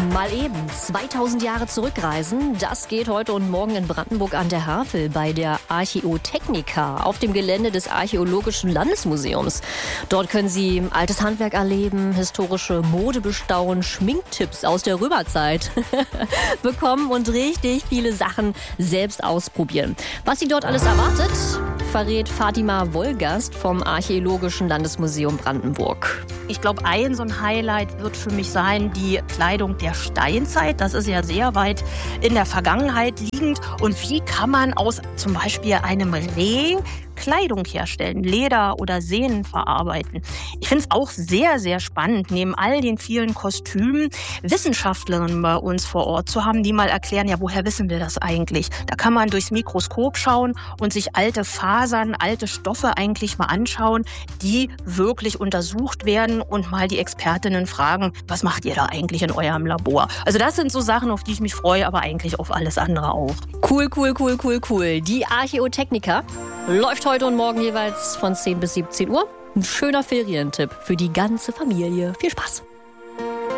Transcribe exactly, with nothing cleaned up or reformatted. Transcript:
Mal eben zweitausend Jahre zurückreisen, das geht heute und morgen in Brandenburg an der Havel bei der Archäotechnica auf dem Gelände des Archäologischen Landesmuseums. Dort können Sie altes Handwerk erleben, historische Mode bestaunen, Schminktipps aus der Römerzeit bekommen und richtig viele Sachen selbst ausprobieren. Was Sie dort alles erwartet, verrät Fatima Wolgast vom Archäologischen Landesmuseum Brandenburg. Ich glaube, ein so ein Highlight wird für mich sein, die Kleidung der Steinzeit. Das ist ja sehr weit in der Vergangenheit liegend. Und wie kann man aus zum Beispiel einem Reh Kleidung herstellen, Leder oder Sehnen verarbeiten? Ich finde es auch sehr, sehr spannend, neben all den vielen Kostümen Wissenschaftlerinnen bei uns vor Ort zu haben, die mal erklären, ja, woher wissen wir das eigentlich? Da kann man durchs Mikroskop schauen und sich alte Fasern, alte Stoffe eigentlich mal anschauen, die wirklich untersucht werden und mal die Expertinnen fragen, was macht ihr da eigentlich in eurem Labor? Also das sind so Sachen, auf die ich mich freue, aber eigentlich auf alles andere auch. Cool, cool, cool, cool, cool. Die Archäotechnica läuft heute und morgen jeweils von zehn bis siebzehn Uhr. Ein schöner Ferientipp für die ganze Familie. Viel Spaß!